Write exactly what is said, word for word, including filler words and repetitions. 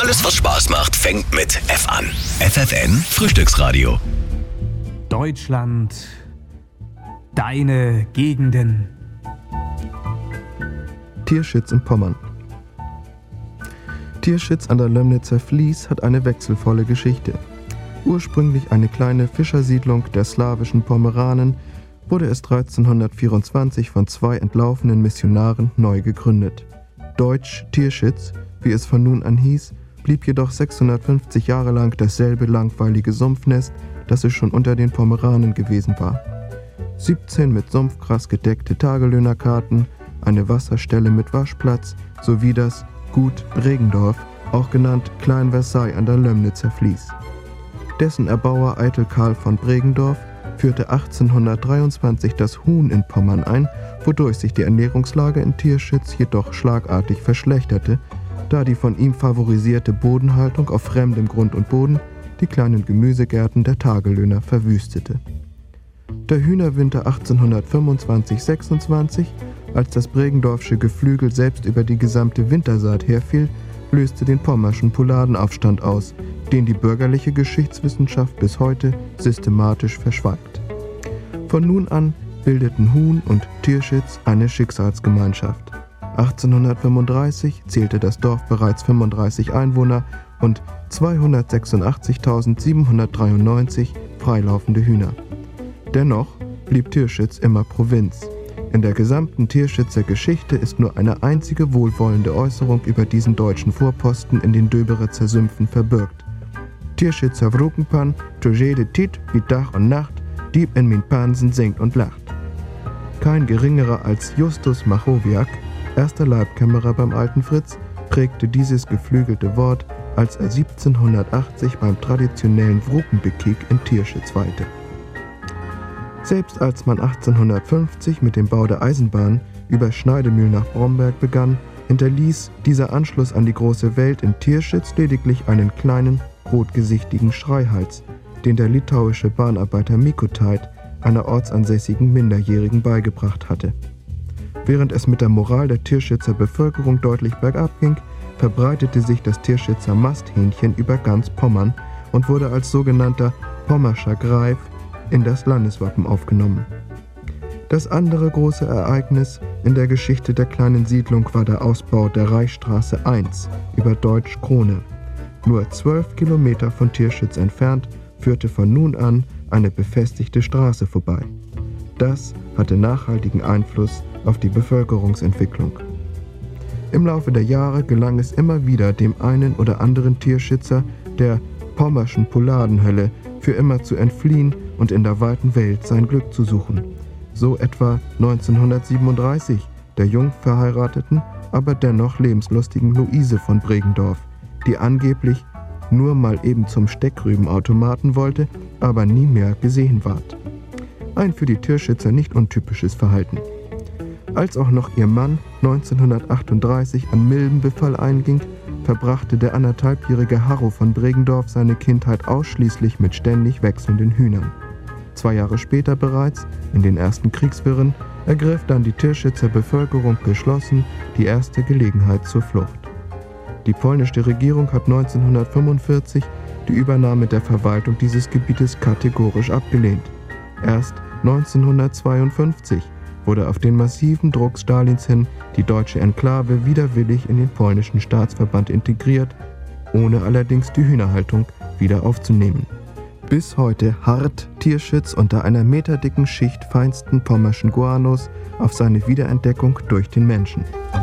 Alles, was Spaß macht, fängt mit F an. F F N Frühstücksradio. Deutschland, deine Gegenden. Tierschitz in Pommern. Tierschitz an der Lömnitzer Vlies hat eine wechselvolle Geschichte. Ursprünglich eine kleine Fischersiedlung der slawischen Pomeranen, wurde es dreizehnhundertvierundzwanzig von zwei entlaufenen Missionaren neu gegründet. Deutsch Tierschitz, wie es von nun an hieß, blieb jedoch sechshundertfünfzig Jahre lang dasselbe langweilige Sumpfnest, das es schon unter den Pomeranen gewesen war. siebzehn mit Sumpfgras gedeckte Tagelöhnerkarten, eine Wasserstelle mit Waschplatz sowie das Gut Bregendorf, auch genannt Klein Versailles an der Lömnitzer Vlies. Dessen Erbauer Eitel Karl von Bregendorf führte achtzehnhundertdreiundzwanzig das Huhn in Pommern ein, wodurch sich die Ernährungslage in Tierschitz jedoch schlagartig verschlechterte, da die von ihm favorisierte Bodenhaltung auf fremdem Grund und Boden die kleinen Gemüsegärten der Tagelöhner verwüstete. Der Hühnerwinter achtzehnhundertfünfundzwanzig sechsundzwanzig, als das Bregendorfsche Geflügel selbst über die gesamte Wintersaat herfiel, löste den pommerschen Pouladenaufstand aus, den die bürgerliche Geschichtswissenschaft bis heute systematisch verschweigt. Von nun an bildeten Huhn und Tierschitz eine Schicksalsgemeinschaft. achtzehnhundertfünfunddreißig zählte das Dorf bereits fünfunddreißig Einwohner und zweihundertsechsundachtzigtausendsiebenhundertdreiundneunzig freilaufende Hühner. Dennoch blieb Tierschitz immer Provinz. In der gesamten Tierschitzer Geschichte ist nur eine einzige wohlwollende Äußerung über diesen deutschen Vorposten in den Döberitzer Sümpfen verbürgt. Tierschitzer Wrukenpan, to jede Tit, wie Tag und Nacht, Dieb in min Pansen singt und lacht. Kein geringerer als Justus Machowiak, erster Leibkämmerer beim alten Fritz, prägte dieses geflügelte Wort, als er siebzehnhundertachtzig beim traditionellen Wrukenbekick in Tierschitz weilte. Selbst als man achtzehnhundertfünfzig mit dem Bau der Eisenbahn über Schneidemühl nach Bromberg begann, hinterließ dieser Anschluss an die große Welt in Tierschitz lediglich einen kleinen, rotgesichtigen Schreihals, den der litauische Bahnarbeiter Mikutait einer ortsansässigen Minderjährigen beigebracht hatte. Während es mit der Moral der Tierschitzer Bevölkerung deutlich bergab ging, verbreitete sich das Tierschitzer Masthähnchen über ganz Pommern und wurde als sogenannter Pommerscher Greif in das Landeswappen aufgenommen. Das andere große Ereignis in der Geschichte der kleinen Siedlung war der Ausbau der Reichsstraße eins über Deutsch Krone. Nur zwölf Kilometer von Tierschitz entfernt führte von nun an eine befestigte Straße vorbei. Das hatte nachhaltigen Einfluss auf die Bevölkerungsentwicklung. Im Laufe der Jahre gelang es immer wieder dem einen oder anderen Tierschitzer der pommerschen Pouladenhölle für immer zu entfliehen und in der weiten Welt sein Glück zu suchen. So etwa neunzehnhundertsiebenunddreißig der jung verheirateten, aber dennoch lebenslustigen Luise von Bregendorf, die angeblich nur mal eben zum Steckrübenautomaten wollte, aber nie mehr gesehen ward. Ein für die Tierschitzer nicht untypisches Verhalten. Als auch noch ihr Mann neunzehnhundertachtunddreißig an Milbenbefall einging, verbrachte der anderthalbjährige Harro von Bregendorf seine Kindheit ausschließlich mit ständig wechselnden Hühnern. Zwei Jahre später bereits, in den ersten Kriegswirren, ergriff dann die Tierschitzer Bevölkerung geschlossen die erste Gelegenheit zur Flucht. Die polnische Regierung hat neunzehnhundertfünfundvierzig die Übernahme der Verwaltung dieses Gebietes kategorisch abgelehnt. Erst neunzehnhundertzweiundfünfzig wurde auf den massiven Druck Stalins hin die deutsche Enklave widerwillig in den polnischen Staatsverband integriert, ohne allerdings die Hühnerhaltung wieder aufzunehmen. Bis heute harrt Tierschitz unter einer meterdicken Schicht feinsten pommerschen Guanos auf seine Wiederentdeckung durch den Menschen.